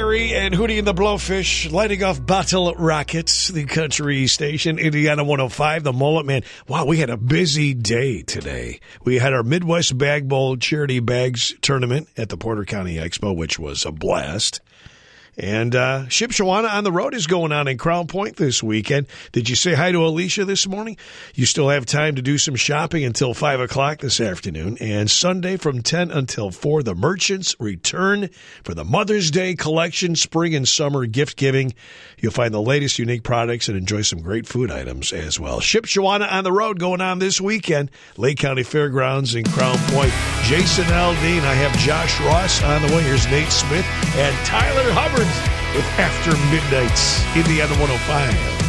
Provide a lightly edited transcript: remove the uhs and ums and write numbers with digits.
Gary and Hootie and the Blowfish lighting off Bottle Rockets, the country station, Indiana 105, the Mullet Man. Wow, we had a busy day today. We had our Midwest Bag Bowl Charity Bags Tournament at the Porter County Expo, which was a blast. And Shipshewana on the Road is going on in Crown Point this weekend. Did you say hi to Alicia this morning? You still have time to do some shopping until 5 o'clock this afternoon. And Sunday from 10 until 4, the merchants return for the Mother's Day collection, spring and summer gift giving. You'll find the latest unique products and enjoy some great food items as well. Shipshewana on the Road going on this weekend. Lake County Fairgrounds in Crown Point. Jason Aldean. I have Josh Ross on the way. Here's Nate Smith and Tyler Hubbard with After Midnight's Indiana 105.